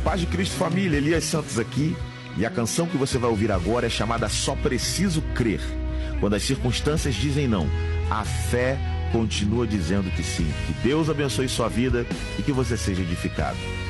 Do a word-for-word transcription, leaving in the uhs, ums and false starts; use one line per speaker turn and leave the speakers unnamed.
Paz de Cristo, família, Elias Santos aqui. E a canção que você vai ouvir agora é chamada Só Preciso Crer. Quando as circunstâncias dizem não, a fé continua dizendo que sim. Que Deus abençoe sua vida e que você seja edificado.